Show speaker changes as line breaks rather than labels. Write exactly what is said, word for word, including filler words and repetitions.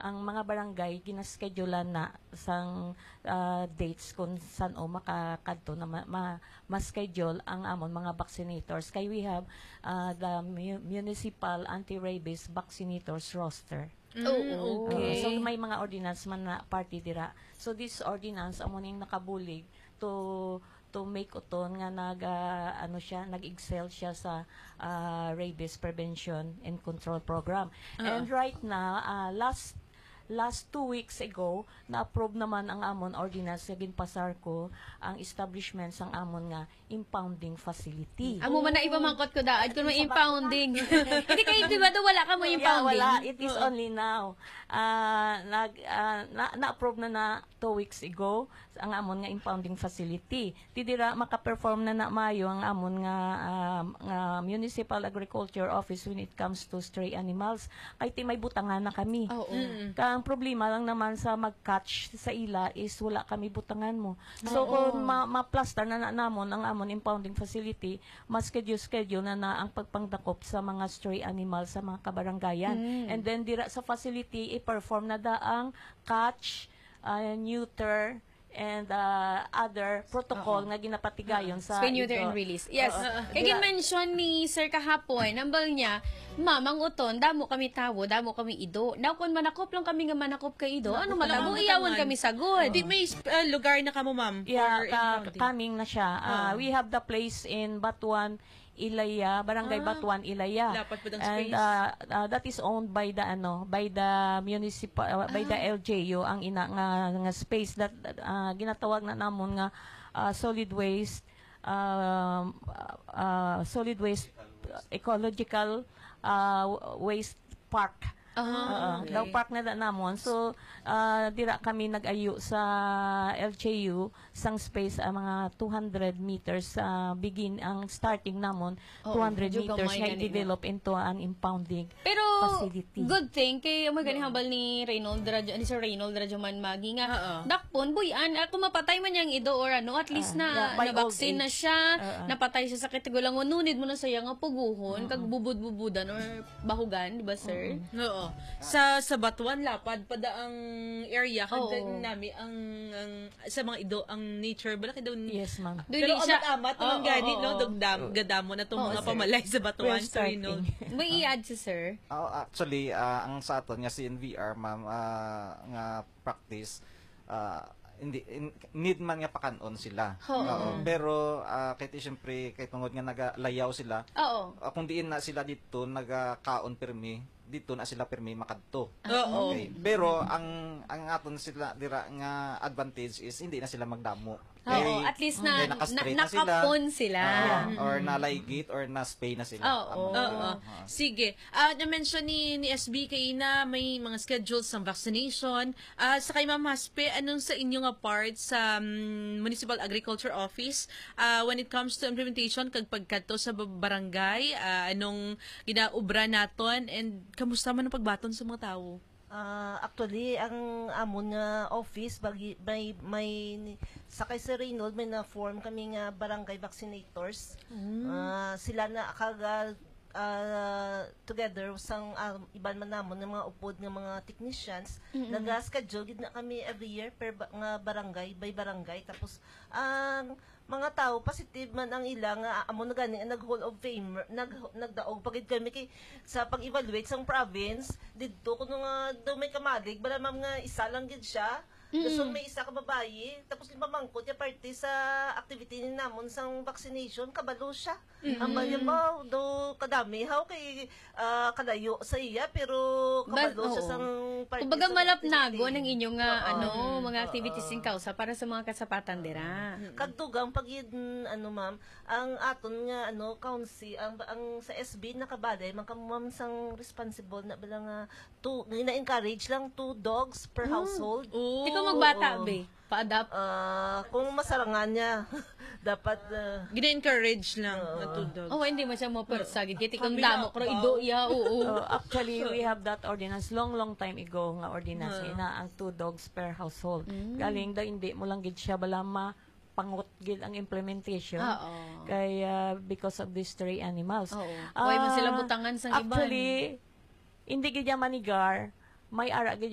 ang mga barangay ginaschedulean na sang uh, dates kung saan o makakadto na ma, ma, ma-schedule ang amon mga vaccinators. Kay we have uh, the mu- municipal anti-rabies vaccinators roster.
Mm,
Oh,
okay.
Uh, so may mga ordinance man na party dira. So this ordinance amo ning nakabulig to to make uton nga nag uh, ano siya nag-excel siya sa uh, rabies prevention and control program.
Uh-huh.
And right now uh, last last two weeks ago na-approve naman ang amon ordinance sa ginpasar ko ang establishment sang amon nga impounding facility.
Amo man na iba mangkot ko daad kun may impounding. Hindi kayo di ba do wala ka mo
Yeah,
impounding?
wala. It is only now. Uh, nag, uh, na, na-approve na na two weeks ago ang amon nga impounding facility. Tidira maka-perform na na mayo ang amon nga, uh, nga Municipal Agriculture Office when it comes to stray animals. Kay ti may butangan na kami.
Oo.
Mm.
Ka ang problema lang naman sa mag-catch sa ila is wala kami butangan mo. So
Oo.
kung ma- ma-plaster na na namon ang amon impounding facility, mas schedule-schedule na na ang pagpangdakop sa mga stray animals sa mga kabaranggayan.
Mm.
And then dira sa facility i-perform na daang catch, uh, neuter, and uh, other protocol nga ginapatigayon sa
Spay, neuter,
ito.
and release. Yes.
Oo.
Kaya
Dira-
mention ni Sir kahapon, nambal niya, mamang uton, damo kami tawo, damo kami ido. Daw kung manakop lang kami nga manakop kay ido, ano malabo,
Manakop
iyawan
naman.
kami sagod.
Di may uh, lugar na kamo, ma'am?
Yeah,
for
ka,
impounding?
coming na siya. Uh,
Ah.
We have the place in Batuan, Ilaya, Barangay
Ah.
Batuan, Ilaya.
Dapat po ng
And
space.
uh, uh, that is owned by the ano, by the municipal uh, by the L J U ang ina nga, nga space that uh, ginatawag na namon nga uh, solid waste um, uh, solid waste ecological uh, waste park.
Ah,
Oo,
okay.
daw park na da namon. So, uh, dira kami nag-ayo sa L J U sang space ang mga two hundred meters uh, begin ang starting namon
Oo,
two hundred
medyo
meters
gamay
nga
na
i-develop into an impounding
Pero,
facility.
good thing, kay mo gani habal ni Reynold, Radyo, ni Sir Reynold Radyoman Magi nga,
Oo.
dakpon, buyan, ako mapatay man yang ido or ano, at least
Ah,
na,
yeah, by
na-vaccine
old
na
age.
siya,
Oo.
napatay siya sa kitigulang, nunid mo na saya nga puguhon, kag bubud-bubudan or bahugan, di ba, sir?
Oo. Sa sa Batuan lapad pada ang area
Oo.
kada nami ang, ang sa mga ido ang nature balaki daw ni
Yes, ma'am.
Doon
pero
di siya-
amat-amat
Oo,
naman gani
oo,
no
oo.
dugdam gadamo na tong
Oo,
mga
sir.
pamalay sa Batuan
We're
sa Reynold.
starting.
May i-add si sir?
Oh, actually, ah, ang sa aton nga C N V R, ma'am, ah, nga practice, ah, hindi in- need man nga pakanon sila.
Oo.
Oo. Pero uh, kahit siyempre kahit tungod nga nagalayaw sila,
Oo.
ah, kung diin na sila dito nagakaon pirmi, dito na sila pirmi makadto.
Oo.
Okay. Pero ang ang aton sila dira nga advantage is hindi na sila magdamo.
Oo, at least na,
kay
na,
nakastraight na sila.
nakapon sila.
Ah, or nalaygit or na-spay na sila.
Oo.
Tama.
Oo. Sige. Ah, na-mention ni, ni S B kay na may mga schedules ng vaccination. Ah, sa kay Ma'am Haspe, anong sa inyo nga part sa um, Municipal Agriculture Office ah, when it comes to implementation kag pagkadto sa ba- barangay, ah, anong ginaubra naton and kamusta man ang pagbaton sa mga tawo?
Ah, actually, ang amon nga office bagi may may sakay sa Reynold may na-form kami nga barangay vaccinators. Ah, sila na kaga ah, together sang ah, iban man namon ng mga upod nga mga technicians naga-schedule gid na kami every year per ba- nga barangay by barangay tapos ang mga tao positive man ang ila nga amo na gani nag Hall of Fame nag nagdaog pagid kami kay sa pag-evaluate sang province didto kuno nga daw may kamalig bala mam nga isa lang gid siya. So may isa ka babayi tapos lima mangkot ya parte sa activity ni namon sang vaccination kabalo siya. Ang bali mo do kadami how kay ah, kalayo sa iya pero kabalo
Ba-
siya
oo.
sang parte
Kumbaga
sa
malapnago
activity.
ng inyong nga
Oo.
ano, mga activities in kausa para sa mga kasapatan dira.
Kagdugang pag yun, ano ma'am, ang aton nga ano council ang ang sa S B nakabalay man kamo ma'am sang responsible na bala nga two na-encourage lang two dogs per household.
Oh.
Di ko magbata,
oo.
be. Pa-adapt.
Ah, kung masarangan niya dapat ah,
Gina-encourage lang na two dogs.
Oh, hindi mo siya mo persagid. Kiti kung
Kami
damo,
na,
pero
wow.
ido, iya, oo.
So, actually, we have that ordinance long, long time ago nga ordinance
Huh.
na ang two dogs per household. Galing da hindi mo lang gid siya bala ma pangut gid ang implementation.
Oo.
Kaya because of these stray animals.
Oo.
Ah,
Huwag man sila butangan sa iban.
Actually, hindi gid niya manigar, may ara gid